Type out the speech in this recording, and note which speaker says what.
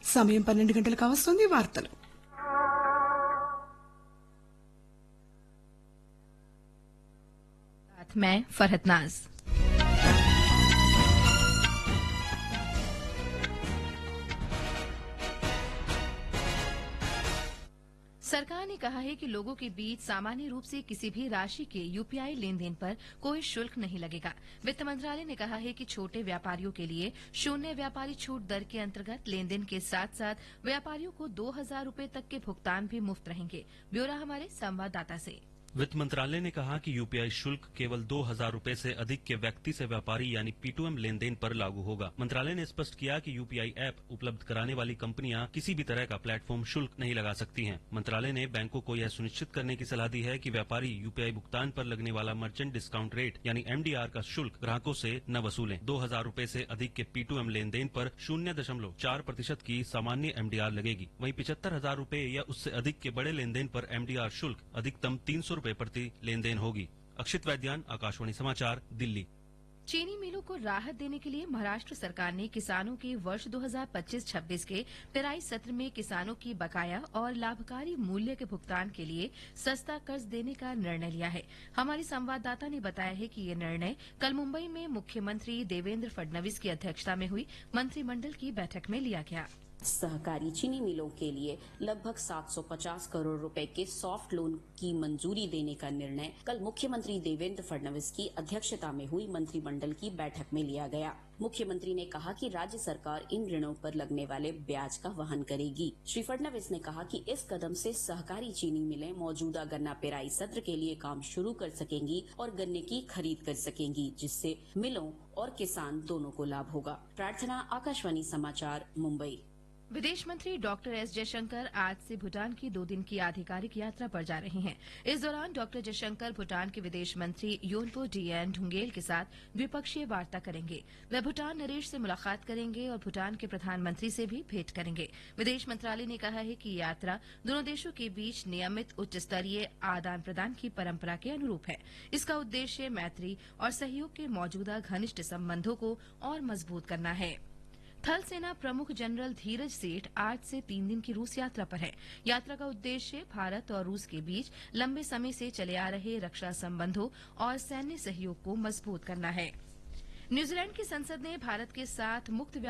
Speaker 1: సమయం 12 గంటలకు కావస్తుంది. వార్తలు.
Speaker 2: मैं फरहत नाज। सरकार ने कहा है कि लोगों के बीच सामान्य रूप से किसी भी राशि के यूपीआई लेन देन पर कोई शुल्क नहीं लगेगा। वित्त मंत्रालय ने कहा है कि छोटे व्यापारियों के लिए शून्य व्यापारी छूट दर के अंतर्गत लेन देन के साथ साथ व्यापारियों को 2000 रूपये तक के भुगतान भी मुफ्त रहेंगे। ब्यौरा हमारे संवाददाता से।
Speaker 3: वित्त मंत्रालय ने कहा कि यूपीआई शुल्क केवल 2000 रूपये से अधिक के व्यक्ति से व्यापारी यानी P2M लेन देन पर लागू होगा। मंत्रालय ने स्पष्ट किया कि यूपीआई ऐप उपलब्ध कराने वाली कंपनियां किसी भी तरह का प्लेटफॉर्म शुल्क नहीं लगा सकती हैं। मंत्रालय ने बैंकों को यह सुनिश्चित करने की सलाह दी है कि व्यापारी यूपीआई भुगतान पर लगने वाला मर्चेंट डिस्काउंट रेट यानी MDR का शुल्क ग्राहकों से न वसूलें। 2000 रूपये से अधिक के P2M लेन देन पर 0.4% की सामान्य MDR लगेगी। वहीं 75,000 रूपये या उससे अधिक के बड़े लेन देन पर MDR शुल्क अधिकतम 300 रूपये प्रति लेन देन होगी। अक्षित वैद्यान, आकाशवाणी समाचार, दिल्ली।
Speaker 2: चीनी मिलों को राहत देने के लिए महाराष्ट्र सरकार ने किसानों के वर्ष 2025-26 के पेराई सत्र में किसानों की बकाया और लाभकारी मूल्य के भुगतान के लिए सस्ता कर्ज देने का निर्णय लिया है। हमारी संवाददाता ने बताया है कि ये निर्णय कल मुंबई में मुख्यमंत्री देवेंद्र फडणवीस की अध्यक्षता में हुई मंत्रिमंडल की बैठक में लिया गया।
Speaker 4: सहकारी चीनी मिलों के लिए लगभग 750 करोड़ रुपए के सॉफ्ट लोन की मंजूरी देने का निर्णय कल मुख्यमंत्री देवेंद्र फडणवीस की अध्यक्षता में हुई मंत्रिमंडल की बैठक में लिया गया। मुख्यमंत्री ने कहा कि राज्य सरकार इन ऋणों पर लगने वाले ब्याज का वहन करेगी। श्री फडणवीस ने कहा कि इस कदम से सहकारी चीनी मिलें मौजूदा गन्ना पेराई सत्र के लिए काम शुरू कर सकेंगी और गन्ने की खरीद कर सकेंगी, जिससे मिलों और किसान दोनों को लाभ होगा। प्रार्थना, आकाशवाणी समाचार, मुंबई।
Speaker 2: विदेश मंत्री डॉक्टर एस जयशंकर आज से भूटान की 2 दिन की आधिकारिक यात्रा पर जा रहे हैं। इस दौरान डॉक्टर जयशंकर भूटान के विदेश मंत्री योनपो डीएन ढुंगेल के साथ द्विपक्षीय वार्ता करेंगे। वे भूटान नरेश से मुलाकात करेंगे और भूटान के प्रधानमंत्री से भी भेंट करेंगे। विदेश मंत्रालय ने कहा है कि ये यात्रा दोनों देशों के बीच नियमित उच्च स्तरीय आदान प्रदान की परंपरा के अनुरूप है। इसका उद्देश्य मैत्री और सहयोग के मौजूदा घनिष्ठ संबंधों को और मजबूत करना है। थल सेना प्रमुख जनरल धीरज सेठ आज से 3 दिन की रूस यात्रा पर है। यात्रा का उद्देश्य भारत और रूस के बीच लंबे समय से चले आ रहे रक्षा संबंधों और सैन्य सहयोग को मजबूत करना है। न्यूजीलैंड की संसद ने भारत के साथ मुक्त